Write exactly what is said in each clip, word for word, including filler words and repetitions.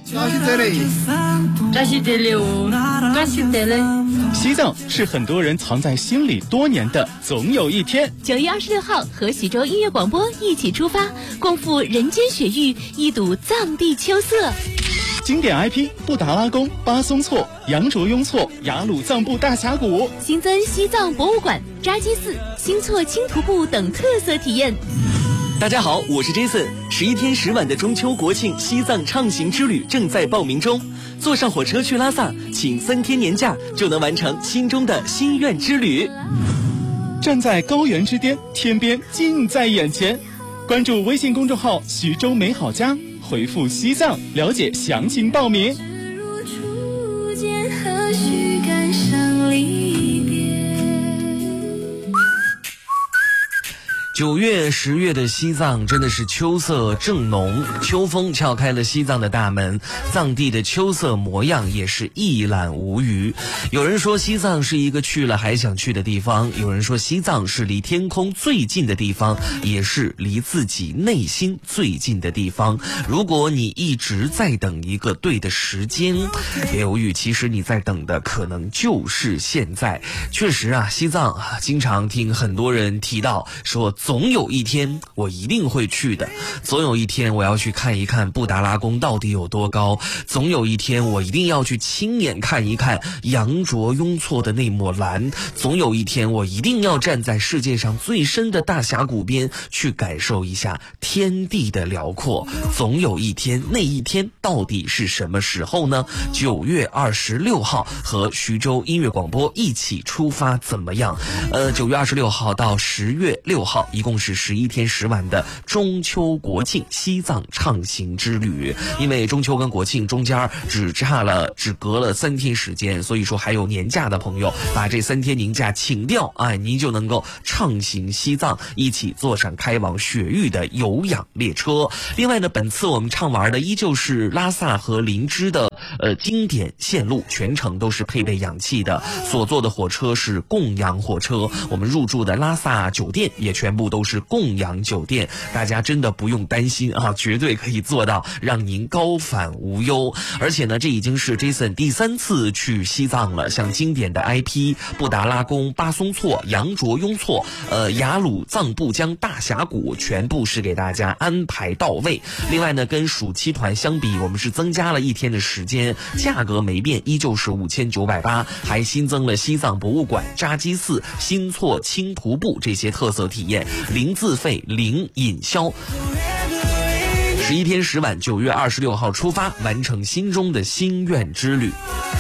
那是这里， 那是这里哦，那是这里。 西藏是很多人藏在心里多年的总有一天。 九月二十六号，和徐州音乐广播一起出发，共赴人间雪域，一睹藏地秋色。 经典 I P 布达拉宫、巴松措、羊卓雍措、雅鲁藏布大峡谷， 新增西藏博物馆、扎基寺、新措轻徒步等特色体验。 大家好，我是 Jason。十一天十晚的中秋国庆西藏畅行之旅正在报名中，坐上火车去拉萨，请三天年假就能完成心中的心愿之旅。 站在高原之巅，天边近在眼前。关注微信公众号徐州美好家，回复西藏了解详情报名。 九月、十月的西藏真的是秋色正浓，秋风撬开了西藏的大门，藏地的秋色模样也是一览无余。有人说西藏是一个去了还想去的地方，有人说西藏是离天空最近的地方，也是离自己内心最近的地方。如果你一直在等一个对的时间，别犹豫，其实你在等的可能就是现在。确实啊，西藏啊，经常听很多人提到说，总有一天我一定会去的，总有一天我要去看一看布达拉宫到底有多高，总有一天我一定要去亲眼看一看羊卓雍措的那抹蓝，总有一天我一定要站在世界上最深的大峡谷边去感受一下天地的辽阔。总有一天，那一天到底是什么时候呢？九月二十六号和徐州音乐广播一起出发怎么样？呃，九月二十六号到十月六号。一共是十一天十晚的中秋国庆西藏畅行之旅。因为中秋跟国庆中间只差了只隔了三天时间，所以说还有年假的朋友把这三天年假请掉，哎，您就能够畅行西藏，一起坐上开往雪域的有氧列车。另外呢，本次我们畅玩的依旧是拉萨和林芝的呃经典线路，全程都是配备氧气的，所坐的火车是供氧火车，我们入住的拉萨酒店也全部都是供氧酒店，大家真的不用担心啊，绝对可以做到让您高反无忧。而且呢，这已经是 Jason 第三次去西藏了，像经典的 I P 布达拉宫、巴松措、羊卓雍措、呃雅鲁藏布江大峡谷，全部是给大家安排到位。另外呢，跟暑期团相比，我们是增加了一天的时间，价格没变，依旧是五千九百八，还新增了西藏博物馆、扎基寺、新措轻徒步这些特色体验。零自费，零饮销。十一天十晚，九月二十六号出发，完成心中的心愿之旅。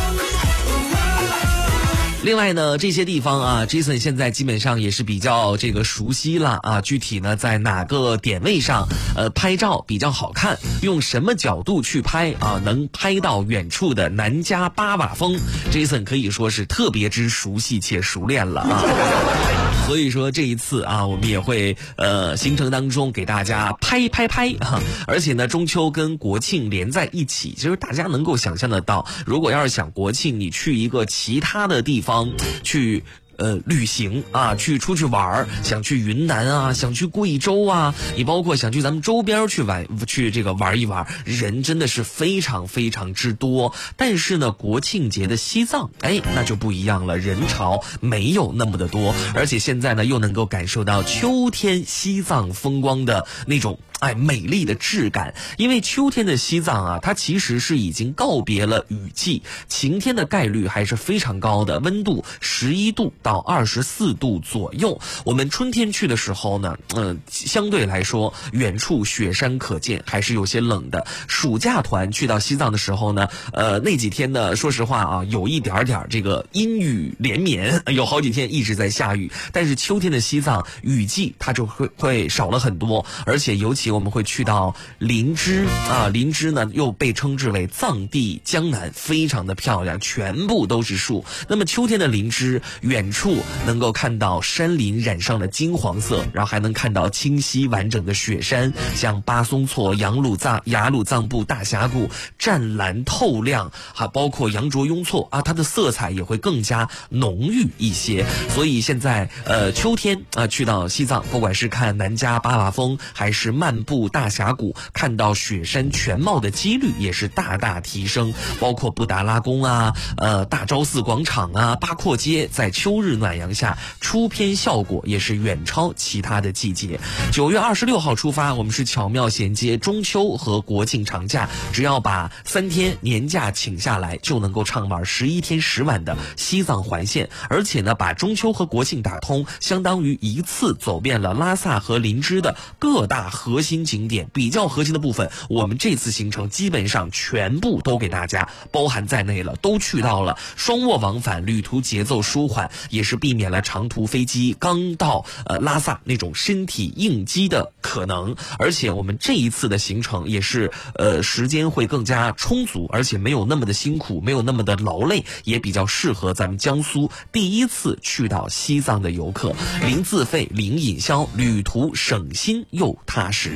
另外呢，这些地方啊 Jason 现在基本上也是比较这个熟悉了啊，具体呢在哪个点位上呃拍照比较好看，用什么角度去拍啊，能拍到远处的南迦巴瓦峰， Jason 可以说是特别之熟悉且熟练了啊。所以说这一次啊，我们也会呃行程当中给大家拍拍拍啊，而且呢中秋跟国庆连在一起，其实大家能够想象得到，如果要是想国庆你去一个其他的地方去呃，旅行啊，去出去玩，想去云南啊，想去贵州啊，你包括想去咱们周边去玩，去这个玩一玩，人真的是非常非常之多。但是呢，国庆节的西藏，哎，那就不一样了，人潮没有那么的多，而且现在呢，又能够感受到秋天西藏风光的那种哎美丽的质感。因为秋天的西藏啊，它其实是已经告别了雨季，晴天的概率还是非常高的，温度十一度到二十四度左右。我们春天去的时候呢，嗯、呃，相对来说远处雪山可见，还是有些冷的。暑假团去到西藏的时候呢，呃，那几天呢，说实话啊，有一点点这个阴雨连绵，有好几天一直在下雨。但是秋天的西藏雨季它就会会少了很多，而且尤其我们会去到林芝啊，林芝呢又被称之为藏地江南，非常的漂亮，全部都是树。那么秋天的林芝，远处能够看到山林染上了金黄色，然后还能看到清晰完整的雪山，像巴松措、羊鲁藏、雅鲁藏布大峡谷湛蓝透亮，还包括羊卓雍措啊，它的色彩也会更加浓郁一些。所以现在呃秋天啊、呃、去到西藏，不管是看南迦巴瓦峰，还是漫漫步大峡谷，看到雪山全貌的几率也是大大提升。包括布达拉宫啊、呃大昭寺广场啊、八廓街，在秋日暖阳下出片效果也是远超其他的季节。九月二十六号出发，我们是巧妙衔接中秋和国庆长假，只要把三天年假请下来，就能够畅玩十一天十晚的西藏环线，而且呢，把中秋和国庆打通，相当于一次走遍了拉萨和林芝的各大核心景点。比较核心的部分，我们这次行程基本上全部都给大家包含在内了，都去到了，双卧往返，旅途节奏舒缓，也是避免了长途飞机刚到呃拉萨那种身体应激的可能。而且我们这一次的行程也是呃时间会更加充足，而且没有那么的辛苦，没有那么的劳累，也比较适合咱们江苏第一次去到西藏的游客，零自费零饮销，旅途省心又踏实。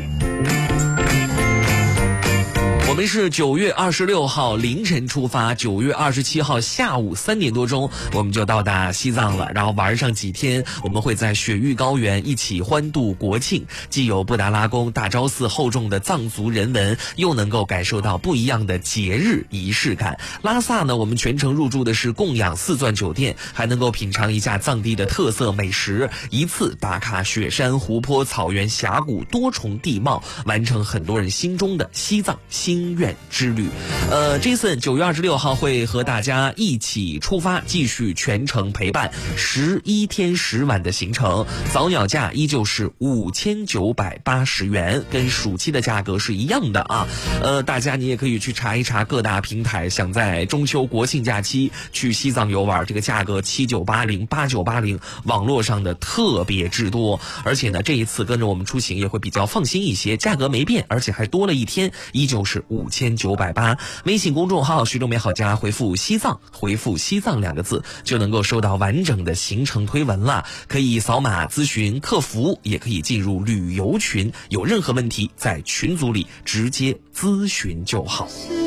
我们是九月二十六号凌晨出发，九月二十七号下午三点多钟我们就到达西藏了，然后玩上几天，我们会在雪域高原一起欢度国庆，既有布达拉宫、大昭寺厚重的藏族人文，又能够感受到不一样的节日仪式感。拉萨呢，我们全程入住的是供养四钻酒店，还能够品尝一下藏地的特色美食，一次打卡雪山、湖泊、草原、峡谷多重地貌，完成很多人心中的西藏心愿之旅。呃 Jason 九月二十六号会和大家一起出发，继续全程陪伴十一天十晚的行程。早鸟价依旧是五千九百八十元，跟暑期的价格是一样的啊。呃大家你也可以去查一查各大平台，想在中秋国庆假期去西藏游玩，这个价格七九八零、八九八零，网络上的特别之多。而且呢，这一次跟着我们出行也会比较放心一些，价格没变，而且还多了一天，依旧是五千九百八。微信公众号徐州美好家回复西藏，回复西藏两个字就能够收到完整的行程推文了，可以扫码咨询客服，也可以进入旅游群，有任何问题在群组里直接咨询就好。